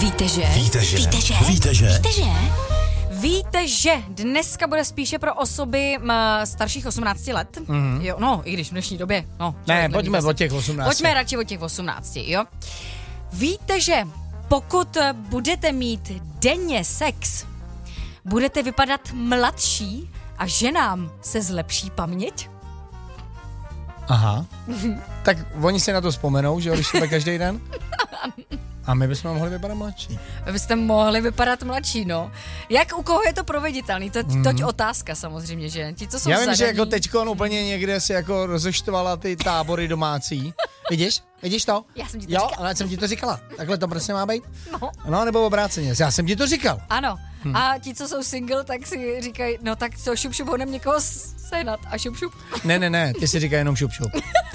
Víte, že dneska bude spíše pro osoby starších 18 let? Jo, no, i když v dnešní době. No, ne, pojďme od těch 18. Pojďme radši od těch 18, jo. Víte, že pokud budete mít denně sex, budete vypadat mladší a ženám se zlepší paměť? Aha. Tak oni si na to vzpomenou, že jo, když to každý den? A my bychom mohli vypadat mladší. Vy byste mohli vypadat mladší, no. Jak u koho je to proveditelný? Toť otázka samozřejmě, že? Ti, co jsou já vím, zadaní. že jako teďko úplně někde si jako rozeštvala ty tábory domácí. Vidíš to? Já jsem ti to říkala. říkala. Ale jsem ti to říkala. Takhle to prostě má být? No. No, nebo obráceně. Já jsem ti to říkal. Ano. A ti, co jsou single, tak si říkají, no tak co, šup, honem někoho sehnat a šup. Ne, ty si říkají jenom šup.